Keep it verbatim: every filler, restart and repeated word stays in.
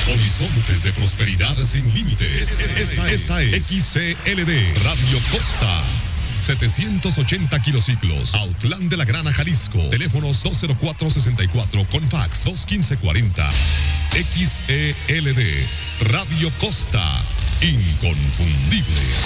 Horizontes de prosperidad sin límites. Esta, esta es X C L D Radio Costa. setecientos ochenta kilociclos, Autlán de la Grana, Jalisco. Teléfonos dos cero cuatro sesenta y cuatro con fax dos uno cinco cuarenta. X E L D Radio Costa. Inconfundible.